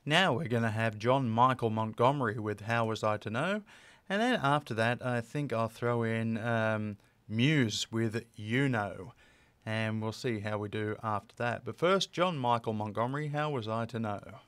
Now we're going to have John Michael Montgomery with How Was I to Know? And then after that, I think I'll throw in Muse with You Know. And we'll see how we do after that. But first, John Michael Montgomery, How Was I to Know?